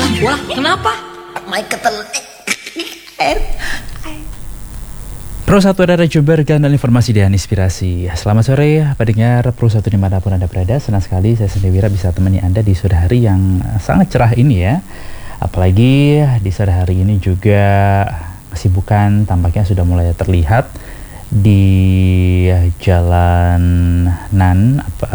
Wah, kenapa? Mai ketelan. Air. Pro 1 ada Jember dan informasi dan inspirasi. Selamat sore pendengar Pro 1 dimanapun Anda berada. Senang sekali saya Sandi Wira bisa temani Anda di sore hari yang sangat cerah ini ya. Apalagi di sore hari ini juga kesibukan tampaknya sudah mulai terlihat di jalanan